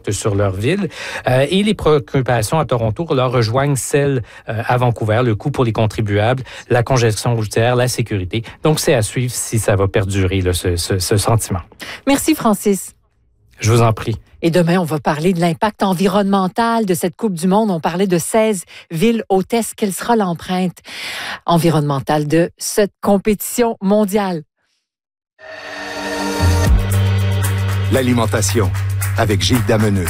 impact sur leur ville. Et les préoccupations à Toronto leur rejoignent celles à Vancouver, le coût pour les contribuables, la congestion routière, la sécurité. Donc, c'est à suivre si ça va perdurer, là, ce sentiment. Merci, Francis. Je vous en prie. Et demain, on va parler de l'impact environnemental de cette Coupe du Monde. On parlait de 16 villes hôtesses. Quelle sera l'empreinte environnementale de cette compétition mondiale? L'alimentation, avec Gilles Dameneux.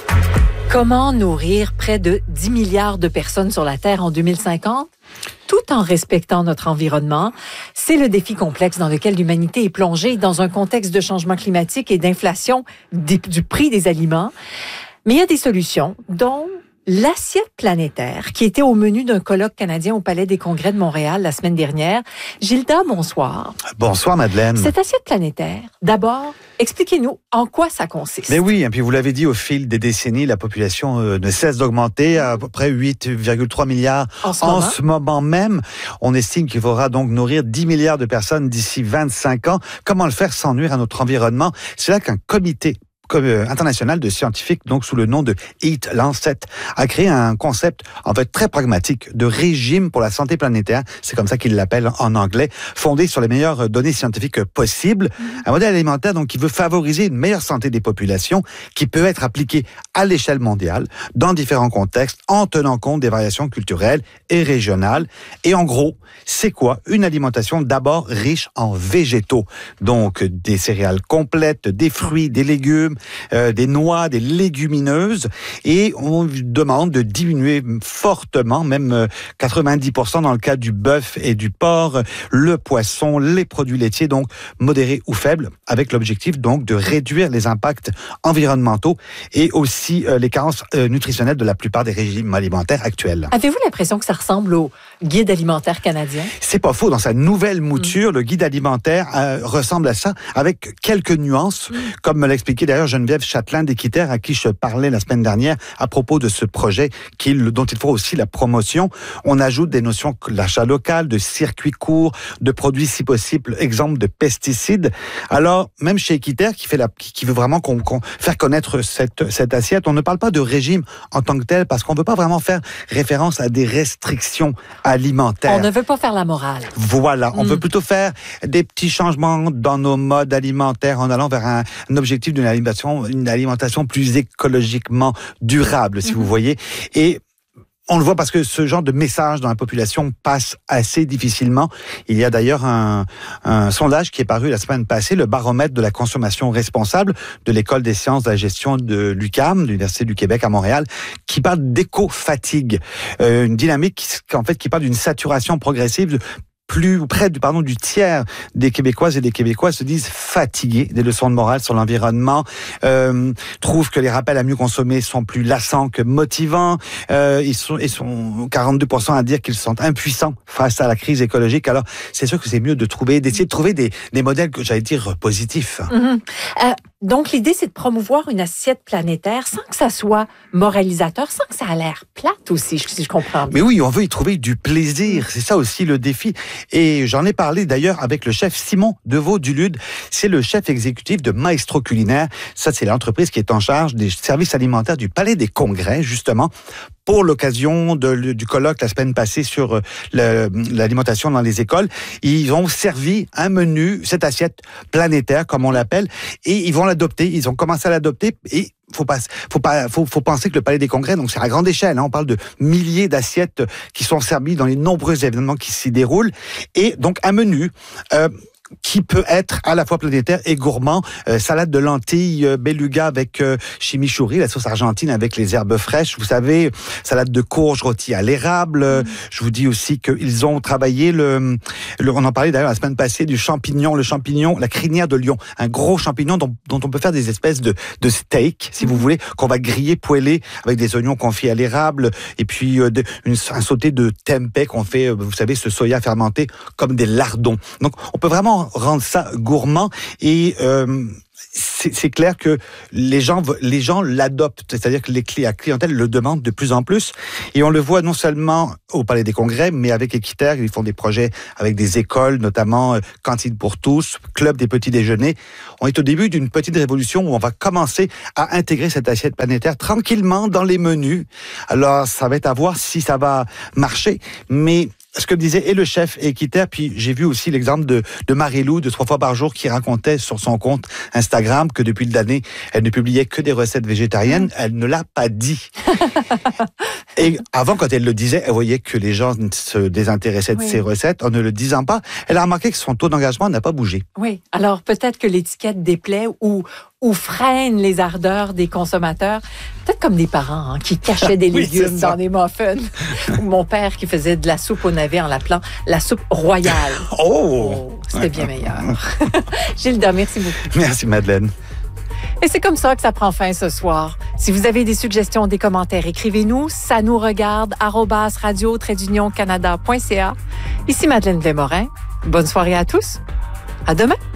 Comment nourrir près de 10 milliards de personnes sur la Terre en 2050? Tout en respectant notre environnement, c'est le défi complexe dans lequel l'humanité est plongée dans un contexte de changement climatique et d'inflation du prix des aliments. Mais il y a des solutions, dont l'assiette planétaire, qui était au menu d'un colloque canadien au Palais des Congrès de Montréal la semaine dernière. Gilda, bonsoir. Bonsoir, Madeleine. Cette assiette planétaire, d'abord, expliquez-nous en quoi ça consiste. Mais oui, et puis vous l'avez dit, au fil des décennies, la population ne cesse d'augmenter, à peu près 8,3 milliards en ce moment même. On estime qu'il faudra donc nourrir 10 milliards de personnes d'ici 25 ans. Comment le faire sans nuire à notre environnement? C'est là qu'un comité international de scientifiques, donc sous le nom de Eat Lancet, a créé un concept en fait très pragmatique de régime pour la santé planétaire, c'est comme ça qu'ils l'appellent en anglais, fondé sur les meilleures données scientifiques possibles. Un modèle alimentaire donc qui veut favoriser une meilleure santé des populations, qui peut être appliqué à l'échelle mondiale, dans différents contextes, en tenant compte des variations culturelles et régionales. Et en gros, c'est quoi? Une alimentation d'abord riche en végétaux, donc des céréales complètes, des fruits, des légumes, des noix, des légumineuses, et on demande de diminuer fortement, même 90% dans le cas du bœuf et du porc, le poisson, les produits laitiers, donc modérés ou faibles, avec l'objectif donc de réduire les impacts environnementaux et aussi les carences nutritionnelles de la plupart des régimes alimentaires actuels. Avez-vous l'impression que ça ressemble au guide alimentaire canadien? C'est pas faux, dans sa nouvelle mouture, le guide alimentaire ressemble à ça, avec quelques nuances, comme me l'expliquait d'ailleurs Geneviève Châtelain d'Équiterre, à qui je parlais la semaine dernière à propos de ce projet dont il faut aussi la promotion. On ajoute des notions de l'achat local, de circuits courts, de produits si possible, exemple de pesticides. Alors, même chez Équiterre, qui veut vraiment faire connaître cette assiette, on ne parle pas de régime en tant que tel, parce qu'on ne veut pas vraiment faire référence à des restrictions alimentaires. On ne veut pas faire la morale. Voilà, on veut plutôt faire des petits changements dans nos modes alimentaires en allant vers un objectif d'une alimentation plus écologiquement durable, si vous voyez. Et on le voit parce que ce genre de message dans la population passe assez difficilement. Il y a d'ailleurs un sondage qui est paru la semaine passée, le baromètre de la consommation responsable de l'École des sciences de la gestion de l'UQAM, de l'Université du Québec à Montréal, qui parle d'éco-fatigue. Une dynamique qui parle d'une saturation progressive près du tiers des Québécoises et des Québécois se disent fatigués des leçons de morale sur l'environnement, trouvent que les rappels à mieux consommer sont plus lassants que motivants. Ils sont 42% à dire qu'ils sont impuissants face à la crise écologique. Alors, c'est sûr que c'est mieux d'essayer de trouver des modèles que j'allais dire positifs. Donc, l'idée, c'est de promouvoir une assiette planétaire sans que ça soit moralisateur, sans que ça a l'air plate aussi, si je comprends bien. Mais oui, on veut y trouver du plaisir. C'est ça aussi le défi. Et j'en ai parlé d'ailleurs avec le chef Simon Deveau-Dulude. C'est le chef exécutif de Maestro Culinaire. Ça, c'est l'entreprise qui est en charge des services alimentaires du Palais des Congrès, justement, pour l'occasion du colloque la semaine passée sur l'alimentation dans les écoles. Ils ont servi un menu, cette assiette planétaire, comme on l'appelle, et ils vont l'adopter. Ils ont commencé à l'adopter et faut penser que le Palais des Congrès, donc c'est à grande échelle, hein, on parle de milliers d'assiettes qui sont servies dans les nombreux événements qui s'y déroulent, et donc un menu qui peut être à la fois planétaire et gourmand. Salade de lentilles beluga avec chimichurri, la sauce argentine avec les herbes fraîches. Vous savez, salade de courge rôtie à l'érable. Je vous dis aussi qu'ils ont travaillé on en parlait d'ailleurs la semaine passée du champignon, la crinière de lion. Un gros champignon dont on peut faire des espèces de steak, si vous voulez, qu'on va griller, poêler avec des oignons confits à l'érable et puis un sauté de tempeh qu'on fait, vous savez, ce soya fermenté comme des lardons. Donc, on peut vraiment rendre ça gourmand et c'est clair que les gens l'adoptent, c'est-à-dire que la clientèle le demande de plus en plus. Et on le voit non seulement au Palais des Congrès, mais avec Équiterre, ils font des projets avec des écoles, notamment Cantine pour tous, Club des petits déjeuners. On est au début d'une petite révolution où on va commencer à intégrer cette assiette planétaire tranquillement dans les menus. Alors, ça va être à voir si ça va marcher, mais ce que me disait et le chef et Équiterre, puis j'ai vu aussi l'exemple de Marie-Lou de 3 fois par jour qui racontait sur son compte Instagram que depuis l'année, elle ne publiait que des recettes végétariennes. Elle ne l'a pas dit. Et avant, quand elle le disait, elle voyait que les gens se désintéressaient de ses recettes en ne le disant pas. Elle a remarqué que son taux d'engagement n'a pas bougé. Oui. Alors peut-être que l'étiquette déplaît ou freine les ardeurs des consommateurs. Peut-être comme des parents qui cachaient des légumes dans des muffins. Ou mon père qui faisait de la soupe au navet en l'appelant la soupe royale. Oh! C'était bien meilleur. Gilda, merci beaucoup. Merci Madeleine. Et c'est comme ça que ça prend fin ce soir. Si vous avez des suggestions, des commentaires, écrivez-nous. Ça nous regarde @radio-canada.ca. Ici Madeleine Blais-Morin. Bonne soirée à tous. À demain.